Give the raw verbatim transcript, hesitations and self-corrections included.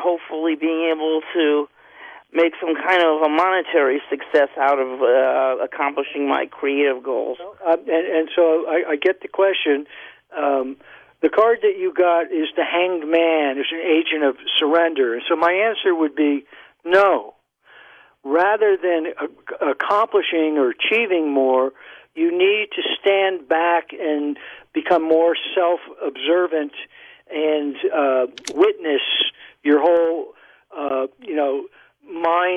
hopefully being able to make some kind of a monetary success out of uh, accomplishing my creative goals. Uh, and, and so I, I get the question. Um, the card that you got is the Hanged Man. It's an agent of surrender. And so my answer would be no. Rather than uh, accomplishing or achieving more, you need to stand back and become more self-observant and uh, witness your whole, uh, you know, mind